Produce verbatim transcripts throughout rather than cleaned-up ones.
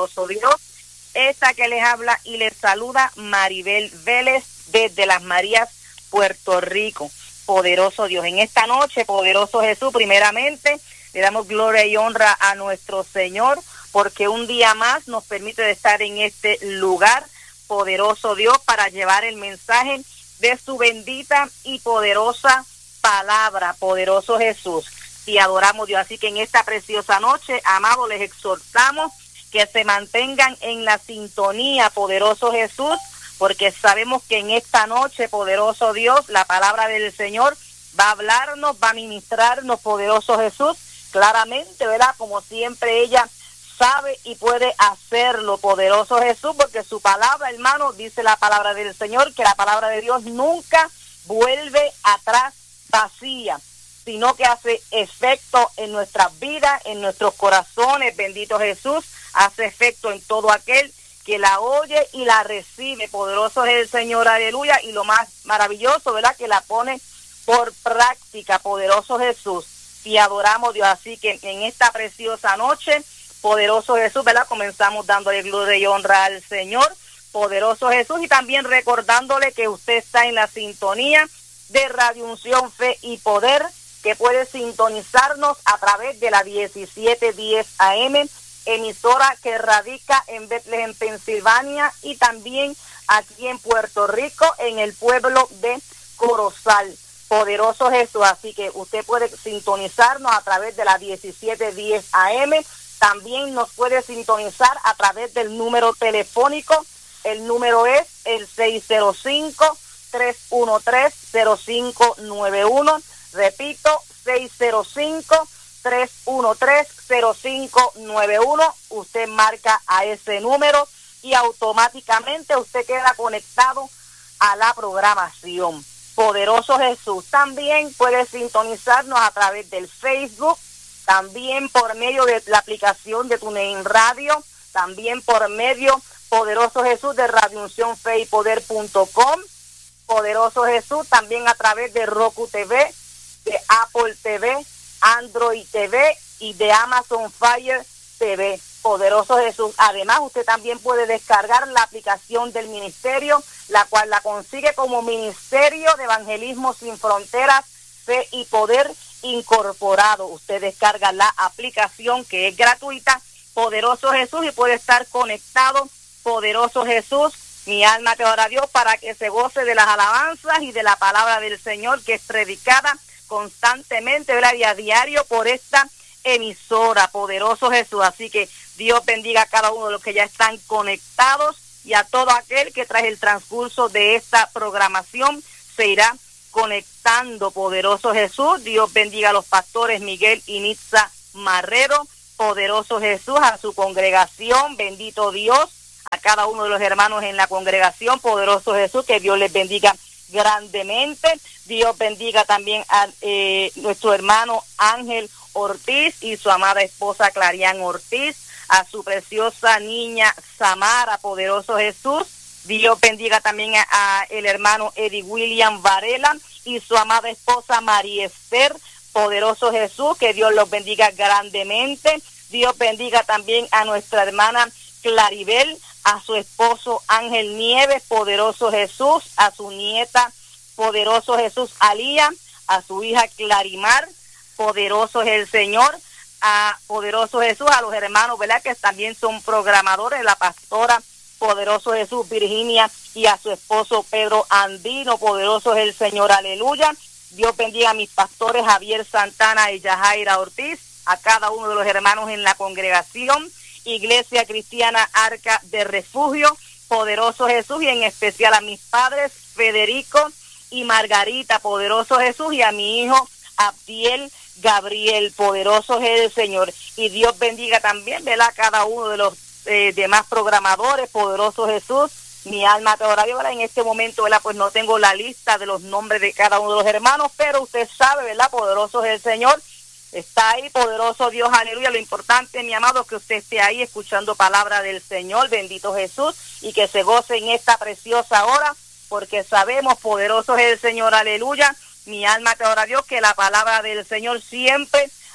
poderoso Dios. Esta que les habla y les saluda Maribel Vélez desde Las Marías, Puerto Rico. Poderoso Dios, en esta noche, poderoso Jesús, primeramente le damos gloria y honra a nuestro Señor, porque un día más nos permite estar en este lugar, poderoso Dios, para llevar el mensaje de su bendita y poderosa palabra, poderoso Jesús. Y adoramos Dios, así que en esta preciosa noche, amados, les exhortamos que se mantengan en la sintonía, poderoso Jesús, porque sabemos que en esta noche, poderoso Dios, la palabra del Señor va a hablarnos, va a ministrarnos, poderoso Jesús, claramente, ¿verdad? Como siempre ella sabe y puede hacerlo, poderoso Jesús, porque su palabra, hermano, dice la palabra del Señor, que la palabra de Dios nunca vuelve atrás vacía, sino que hace efecto en nuestras vidas, en nuestros corazones, bendito Jesús, hace efecto en todo aquel que la oye y la recibe, poderoso es el Señor, aleluya, y lo más maravilloso, ¿verdad?, que la pone por práctica, poderoso Jesús, y adoramos Dios, así que en esta preciosa noche, poderoso Jesús, ¿verdad?, comenzamos dándole gloria y honra al Señor, poderoso Jesús, y también recordándole que usted está en la sintonía de Radio Unción, Fe y Poder, que puede sintonizarnos a través de la diecisiete diez A M, emisora que radica en Bethlehem, Pensilvania, y también aquí en Puerto Rico, en el pueblo de Corozal. Poderoso Jesús, así que usted puede sintonizarnos a través de la diecisiete diez A M, también nos puede sintonizar a través del número telefónico, el número es el seis cero cinco, tres uno tres, cero cinco nueve uno, repito, seis cero cinco, tres uno tres, cero cinco nueve uno, usted marca a ese número y automáticamente usted queda conectado a la programación. Poderoso Jesús, también puede sintonizarnos a través del Facebook, también por medio de la aplicación de TuneIn Radio, también por medio, poderoso Jesús, de Radio Unción Fe y Poder punto com, poderoso Jesús, también a través de Roku T V, de Apple T V, Android T V y de Amazon Fire T V, poderoso Jesús. Además, usted también puede descargar la aplicación del ministerio, la cual la consigue como Ministerio de Evangelismo Sin Fronteras, Fe y Poder Incorporado. Usted descarga la aplicación, que es gratuita, poderoso Jesús, y puede estar conectado, poderoso Jesús. Mi alma te ora a Dios para que se goce de las alabanzas y de la palabra del Señor, que es predicada constantemente, ¿verdad?, y a diario por esta emisora, poderoso Jesús. Así que Dios bendiga a cada uno de los que ya están conectados, y a todo aquel que tras el transcurso de esta programación se irá conectando, poderoso Jesús. Dios bendiga a los pastores Miguel y Nitza Marrero, poderoso Jesús, a su congregación, bendito Dios, a cada uno de los hermanos en la congregación, poderoso Jesús, que Dios les bendiga grandemente. Dios bendiga también a eh, nuestro hermano Ángel Ortiz y su amada esposa Clarian Ortiz, a su preciosa niña Samara, poderoso Jesús. Dios bendiga también a, a el hermano Eddie William Varela y su amada esposa María Esther, poderoso Jesús, que Dios los bendiga grandemente. Dios bendiga también a nuestra hermana Claribel, a su esposo Ángel Nieves, poderoso Jesús, a su nieta, poderoso Jesús Alía, a su hija Clarimar, poderoso es el Señor, a poderoso Jesús, a los hermanos, ¿verdad?, que también son programadores, la pastora, poderoso Jesús Virginia, y a su esposo Pedro Andino, poderoso es el Señor, aleluya. Dios bendiga a mis pastores Javier Santana y Yajaira Ortiz, a cada uno de los hermanos en la congregación, Iglesia Cristiana Arca de Refugio, poderoso Jesús, y en especial a mis padres Federico y Margarita, poderoso Jesús, y a mi hijo Abdiel Gabriel, poderoso es el Señor. Y Dios bendiga también, ¿verdad?, a cada uno de los eh, demás programadores, poderoso Jesús. Mi alma te ora, ¿verdad? En este momento, ¿verdad?, pues no tengo la lista de los nombres de cada uno de los hermanos, pero usted sabe, ¿verdad?, poderoso es el Señor. Está ahí, poderoso Dios, aleluya. Lo importante, mi amado, es que usted esté ahí escuchando palabra del Señor, bendito Jesús, y que se goce en esta preciosa hora, porque sabemos, poderoso es el Señor, aleluya. Mi alma te ora a Dios, que la palabra del Señor siempre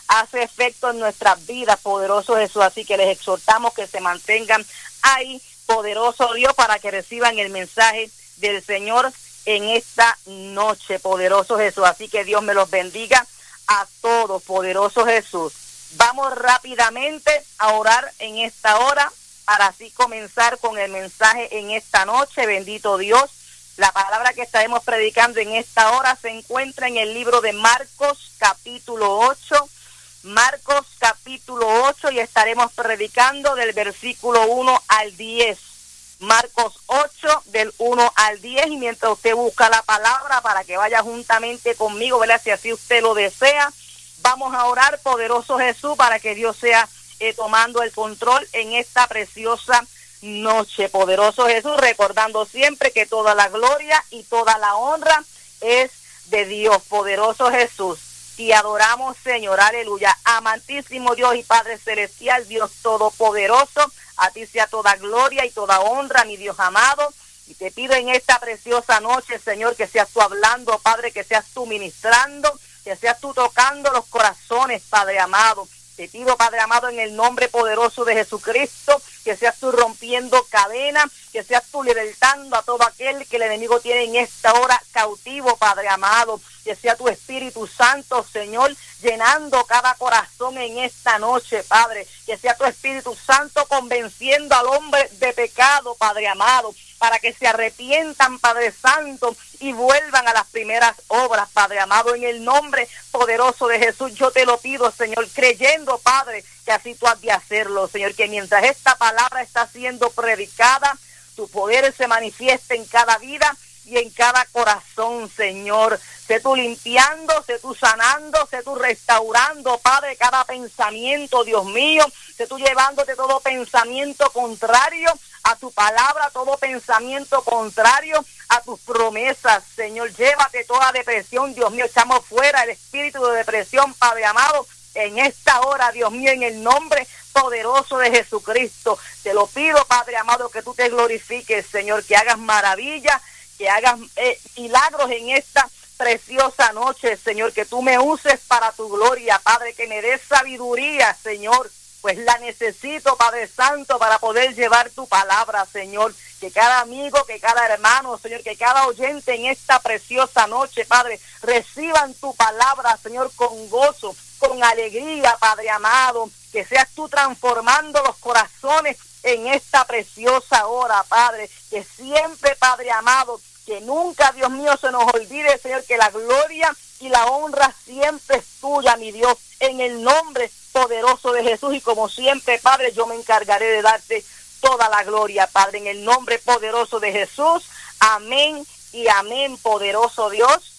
hace efecto en nuestras vidas, poderoso Jesús. Así que les exhortamos que se mantengan ahí, poderoso Dios, para que reciban el mensaje del Señor en esta noche, poderoso Jesús. Así que Dios me los bendiga a todos, poderoso Jesús. Vamos rápidamente a orar en esta hora para así comenzar con el mensaje en esta noche. Bendito Dios. La palabra que estaremos predicando en esta hora se encuentra en el libro de Marcos, capítulo ocho. Marcos, capítulo ocho, y estaremos predicando del versículo uno al diez. Marcos ocho, del uno al diez, y mientras usted busca la palabra para que vaya juntamente conmigo, ¿verdad? Si así usted lo desea, vamos a orar, poderoso Jesús, para que Dios sea eh, tomando el control en esta preciosa noche, poderoso Jesús, recordando siempre que toda la gloria y toda la honra es de Dios, poderoso Jesús. Y adoramos, Señor, aleluya. Amantísimo Dios y Padre Celestial, Dios Todopoderoso, a ti sea toda gloria y toda honra, mi Dios amado. Y te pido en esta preciosa noche, Señor, que seas tú hablando, Padre, que seas tú ministrando, que seas tú tocando los corazones, Padre amado. Te pido, Padre amado, en el nombre poderoso de Jesucristo, que seas tú rompiendo cadenas, que seas tú libertando a todo aquel que el enemigo tiene en esta hora cautivo, Padre amado. Que sea tu Espíritu Santo, Señor, llenando cada corazón en esta noche, Padre. Que sea tu Espíritu Santo convenciendo al hombre de pecado, Padre amado, para que se arrepientan, Padre Santo, y vuelvan a las primeras obras, Padre amado. En el nombre poderoso de Jesús, yo te lo pido, Señor, creyendo, Padre, que así tú has de hacerlo, Señor, que mientras esta palabra está siendo predicada, tu poder se manifieste en cada vida y en cada corazón, Señor. Sé tú limpiando, sé tú sanando, sé tú restaurando, Padre, cada pensamiento, Dios mío. Sé tú llevándote todo pensamiento contrario a tu palabra, todo pensamiento contrario a tus promesas, Señor. Llévate toda depresión, Dios mío. Echamos fuera el espíritu de depresión, Padre amado, en esta hora, Dios mío, en el nombre poderoso de Jesucristo. Te lo pido, Padre amado, que tú te glorifiques, Señor, que hagas maravillas, que hagas eh, milagros en esta preciosa noche, Señor, que tú me uses para tu gloria, Padre, que me des sabiduría, Señor, pues la necesito, Padre Santo, para poder llevar tu palabra, Señor. Que cada amigo, que cada hermano, Señor, que cada oyente en esta preciosa noche, Padre, reciban tu palabra, Señor, con gozo, con alegría, Padre amado. Que seas tú transformando los corazones en esta preciosa hora, Padre. Que siempre, Padre amado, que nunca, Dios mío, se nos olvide, Señor, que la gloria y la honra siempre es tuya, mi Dios, en el nombre poderoso de Jesús. Y como siempre, Padre, yo me encargaré de darte toda la gloria, Padre, en el nombre poderoso de Jesús. Amén y amén, poderoso Dios.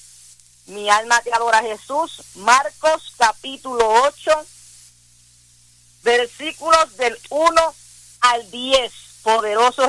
Mi alma te adora, Jesús. Marcos capítulo ocho, versículos del uno al diez, poderoso